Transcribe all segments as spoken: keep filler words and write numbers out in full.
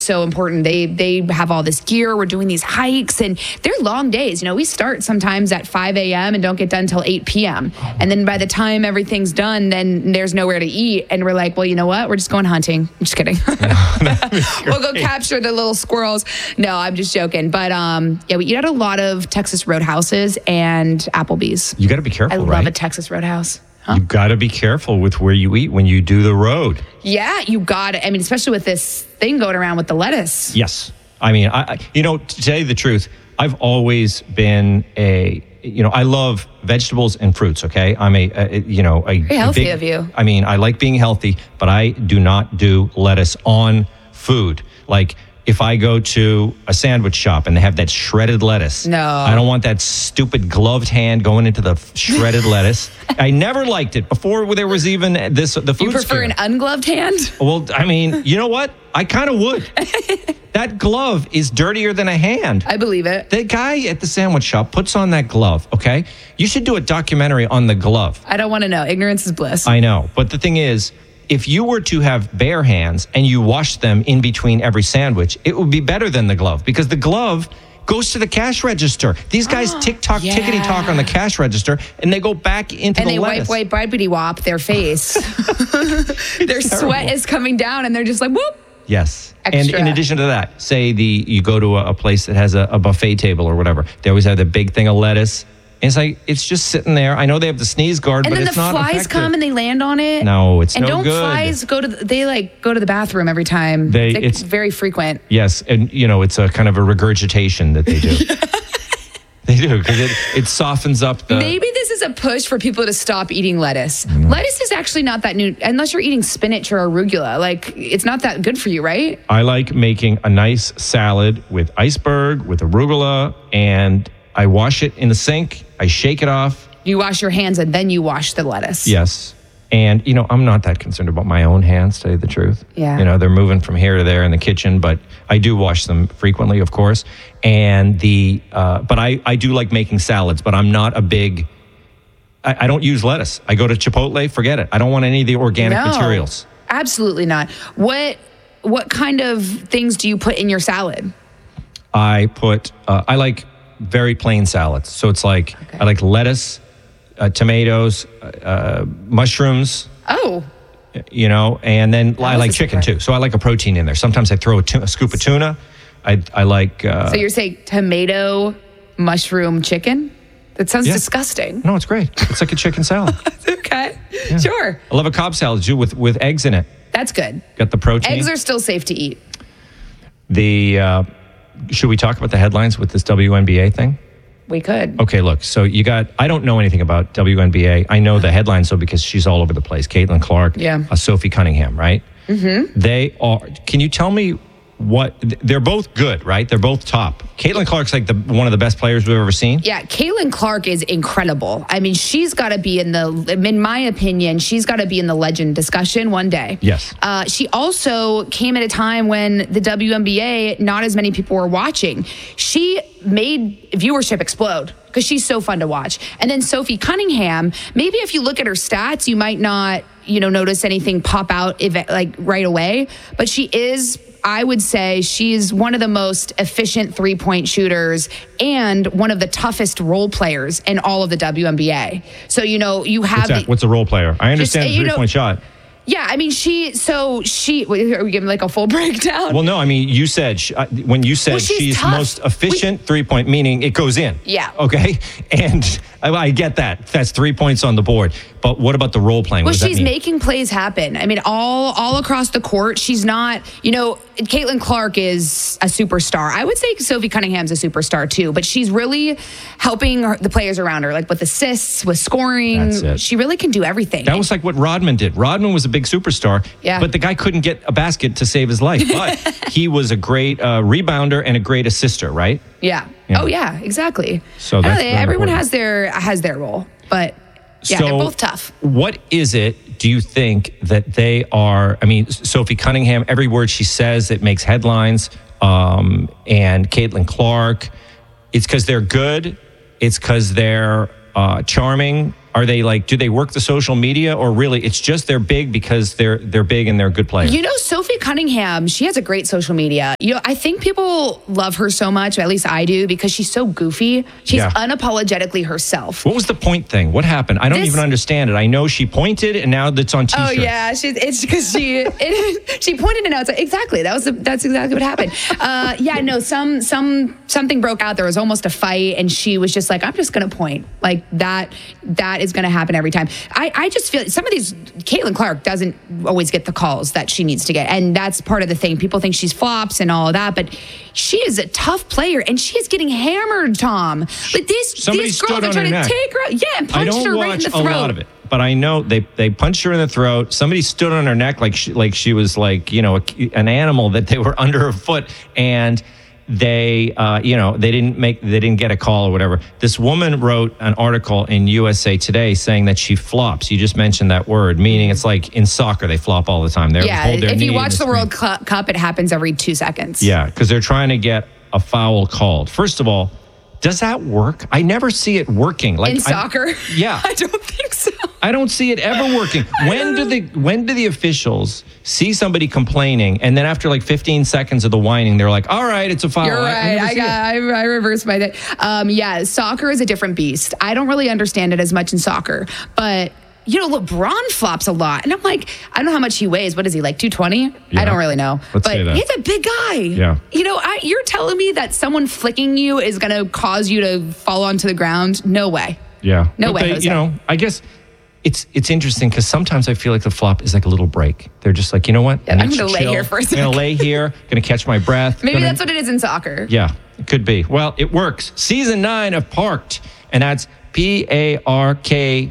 so important. They they have all this gear. We're doing these hikes, and they're long days. You know, we start sometimes at five a.m. and don't get done until eight p.m. And then by the time everything's done, then there's nowhere to eat. And we're like, well, you know what? We're just going hunting. I'm just kidding. We'll go capture the little squirrels. No, I'm just joking. But um, yeah, we eat at a lot of Texas Roadhouses and Applebee's. You got to be careful, I right? love a Texas Roadhouse. Huh? You got to be careful with where you eat when you do the road. Yeah, you got it. I mean, especially with this thing going around with the lettuce. Yes. I mean, I, I you know, to tell you the truth, I've always been a, you know, I love vegetables and fruits, okay? I'm a, a you know, a, Very healthy a big, of you. I mean, I like being healthy, but I do not do lettuce on food. Like, if I go to a sandwich shop and they have that shredded lettuce, no, I don't want that stupid gloved hand going into the shredded lettuce. I never liked it before there was even this. The food. You prefer scare. an ungloved hand? Well, I mean, you know what? I kind of would. That glove is dirtier than a hand. I believe it. The guy at the sandwich shop puts on that glove. Okay, you should do a documentary on the glove. I don't want to know. Ignorance is bliss. I know, but the thing is, if you were to have bare hands and you washed them in between every sandwich, it would be better than the glove because the glove goes to the cash register. These guys oh, tick-tock, yeah. tickety-talk on the cash register, and they go back into and the they lettuce. wipe, wipe, wipey wop their face. Their sweat is coming down, and they're just like, whoop. Yes. Extra. And in addition to that, say the you go to a, a place that has a, a buffet table or whatever, they always have the big thing of lettuce. And it's like, it's just sitting there. I know they have the sneeze guard, and but then it's the not flies effective. come and they land on it. No, it's and no don't good. flies go to the, they like go to the bathroom every time. They- it's, like it's- very frequent. Yes, and you know, it's a kind of a regurgitation that they do. They do, because it, it softens up the... Maybe this is a push for people to stop eating lettuce. Mm. Lettuce is actually not that new, unless you're eating spinach or arugula. Like, it's not that good for you, right? I like making a nice salad with iceberg, with arugula, and I wash it in the sink. I shake it off. You wash your hands and then you wash the lettuce. Yes. And, you know, I'm not that concerned about my own hands, to tell you the truth. Yeah. You know, they're moving from here to there in the kitchen, but I do wash them frequently, of course. And the, uh, but I, I do like making salads, but I'm not a big, I, I don't use lettuce. I go to Chipotle, forget it. I don't want any of the organic No, materials. Absolutely not. What, what kind of things do you put in your salad? I put, uh, I like very plain salads. So it's like, okay. I like lettuce, uh, tomatoes, uh, mushrooms. Oh. You know, and then that I like chicken surprise. too. So I like a protein in there. Sometimes I throw a, tu- a scoop of tuna. I I like. Uh, so you're saying tomato, mushroom, chicken? That sounds yeah. disgusting. No, it's great. It's like a chicken salad. Okay, yeah. Sure. I love a Cobb salad too with with eggs in it. That's good. Got the protein. Eggs are still safe to eat. The uh, should we talk about the headlines with this W N B A thing? We could. Okay, look. So you got. I don't know anything about W N B A. I know the headlines though because she's all over the place. Caitlin Clark. Yeah. Uh, Sophie Cunningham. Right. Mm-hmm. They are. Can you tell me what? They're both good, right? They're both top. Caitlin Clark's like the one of the best players we've ever seen. Yeah, Caitlin Clark is incredible. I mean, she's got to be in the, in my opinion, she's got to be in the legend discussion one day. Yes. Uh, she also came at a time when the W N B A, not as many people were watching. She made viewership explode because she's so fun to watch. And then Sophie Cunningham, maybe if you look at her stats, you might not, you know, notice anything pop out if, like right away, but she is, I would say she's one of the most efficient three-point shooters and one of the toughest role players in all of the W N B A. So, you know, you have... What's that? The, What's a role player? I understand just, the three-point shot. Yeah, I mean, she, so she, are we giving like a full breakdown? Well, no, I mean, you said, she, uh, when you said well, she's, she's tough. most efficient we, three-point, meaning it goes in. Yeah. Okay? And I, I get that. That's three points on the board. But what about the role playing? Well, what does she's that mean? making plays happen. I mean, all all across the court. She's not, you know, Caitlin Clark is a superstar. I would say Sophie Cunningham's a superstar too, but she's really helping her, the players around her, like with assists, with scoring. That's it. She really can do everything. That was like what Rodman did. Rodman was a big superstar, yeah. but the guy couldn't get a basket to save his life. But he was a great uh, rebounder and a great assister, right? Yeah. yeah. Oh, yeah, exactly. So that's know, everyone has their has their role, but yeah, so they're both tough. What is it, do you think, that they are? I mean, Sophie Cunningham, every word she says, it makes headlines. Um, and Caitlin Clark, it's because they're good. It's because they're uh, charming. Are they like, do they work the social media, or really it's just they're big because they're they're big and they're good players? You know, Sophie Cunningham, she has a great social media. You know, I think people love her so much, at least I do, because she's so goofy. She's Yeah. unapologetically herself. What was the point thing? What happened? I don't This- even understand it. I know she pointed, and now it's on T-shirts. Oh yeah, she, it's because she it, she pointed it out. So exactly, that was the, that's exactly what happened. Uh, yeah, no, some some something broke out. There was almost a fight, and she was just like, "I'm just gonna point like that. That is gonna happen every time." I I just feel some of these. Caitlin Clark doesn't always get the calls that she needs to get, and that's part of the thing. People think she's flops and all of that, but she is a tough player, and she is getting hammered. Tom, like these Somebody these girls stood are on trying her to neck. take her out. Yeah, and I punched don't her watch right in the a throat. lot of it, but I know they they punched her in the throat. Somebody stood on her neck like she, like she was like, you know, a, an animal that they were under her foot, and they uh, you know they didn't make they didn't get a call or whatever. This woman wrote an article in U S A Today saying that she flops. You just mentioned that word, meaning it's like in soccer they flop all the time. They Yeah, hold their if knee you and watch it's the me. World Cu- Cup, it happens every two seconds. Yeah, because they're trying to get a foul called. First of all, does that work? I never see it working. Like In I- soccer? yeah. I don't think so. I don't see it ever working. When do the when do the officials see somebody complaining, and then after like fifteen seconds of the whining, they're like, "All right, it's a foul." You're I- I right. never I, see got, it. I, I reversed my thing. Um, yeah, soccer is a different beast. I don't really understand it as much in soccer, but you know, LeBron flops a lot, and I'm like, I don't know how much he weighs. What is he, like two twenty? Yeah. I don't really know, Let's but say that. he's a big guy. Yeah. You know, I, you're telling me that someone flicking you is going to cause you to fall onto the ground? No way. Yeah. No But way, they- Jose. You know, I guess it's it's interesting because sometimes I feel like the flop is like a little break. They're just like, you know what? I Yeah, need I'm to gonna lay chill. here for a I'm second. gonna lay here. Gonna catch my breath. Maybe gonna- that's what it is in soccer. Yeah, it could be. Well, it works. Season nine of Parked, and that's P A R K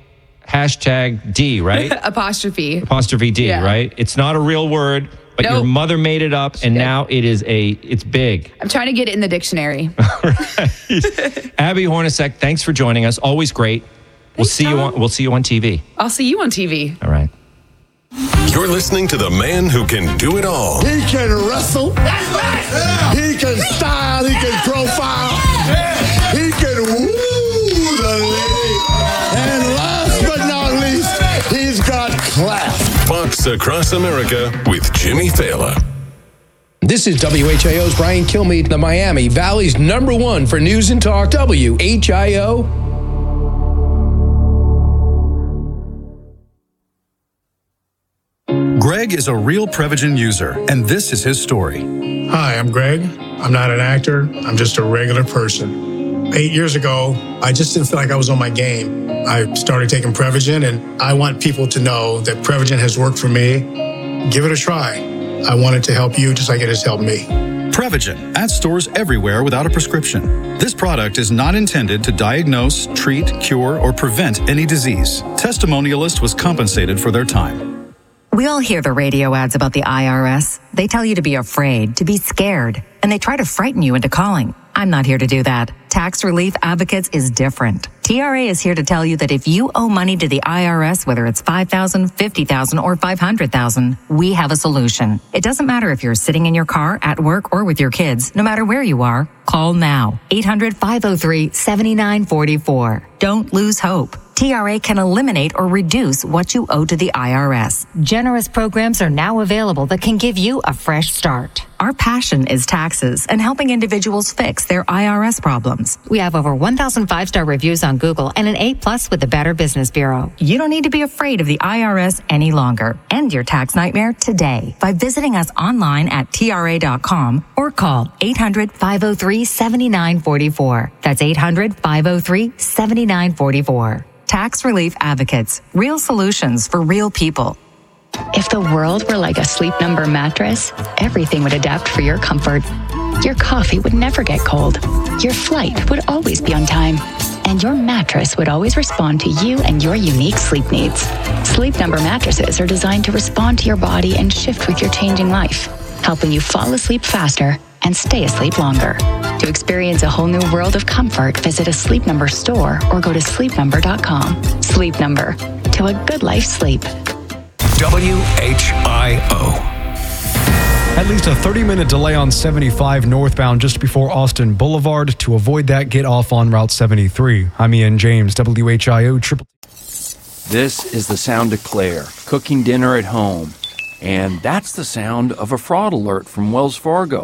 hashtag D, right? Apostrophe. Apostrophe D, Yeah. right? It's not a real word, but your Nope. mother made it up, and did. now it is a, it's big. I'm trying to get it in the dictionary. Abby Hornacek, thanks for joining us. Always great. We'll Thanks, see you Tom. on. We'll see you on T V. I'll see you on T V. All right. You're listening to the man who can do it all. He can wrestle. He can style. He can profile. He can woo the lady. And last but not least, he's got class. Fox Across America with Jimmy Fallon. This is W H I O's Brian Kilmeade, the Miami Valley's number one for news and talk. W H I O. Greg is a real Prevagen user, and this is his story. Hi, I'm Greg. I'm not an actor. I'm just a regular person. Eight years ago, I just didn't feel like I was on my game. I started taking Prevagen, and I want people to know that Prevagen has worked for me. Give it a try. I want it to help you just like it has helped me. Prevagen, at stores everywhere without a prescription. This product is not intended to diagnose, treat, cure, or prevent any disease. Testimonialist was compensated for their time. We all hear the radio ads about the I R S. They tell you to be afraid, to be scared, and they try to frighten you into calling. I'm not here to do that. Tax Relief Advocates is different. T R A is here to tell you that if you owe money to the I R S, whether it's five thousand dollars, fifty thousand dollars, or five hundred thousand dollars, we have a solution. It doesn't matter if you're sitting in your car, at work, or with your kids. No matter where you are, call now. eight hundred, five oh three, seven nine four four. Don't lose hope. T R A can eliminate or reduce what you owe to the I R S. Generous programs are now available that can give you a fresh start. Our passion is taxes and helping individuals fix their I R S problems. We have over one thousand five-star reviews on Google and an A plus with the Better Business Bureau. You don't need to be afraid of the I R S any longer. End your tax nightmare today by visiting us online at T R A dot com or call eight hundred, five oh three, seven nine four four. That's eight hundred, five oh three, seven nine four four. Tax Relief Advocates. Real solutions for real people. If the world were like a Sleep Number mattress, everything would adapt for your comfort. Your coffee would never get cold. Your flight would always be on time. And your mattress would always respond to you and your unique sleep needs. Sleep Number mattresses are designed to respond to your body and shift with your changing life, helping you fall asleep faster and stay asleep longer. To experience a whole new world of comfort, visit a Sleep Number store or go to sleep number dot com. Sleep Number. To a good life sleep. W H I O. At least a thirty-minute delay on seventy-five northbound just before Austin Boulevard. To avoid that, get off on Route seventy-three. I'm Ian James, W H I O Triple T. This is the sound of Claire, cooking dinner at home. And that's the sound of a fraud alert from Wells Fargo.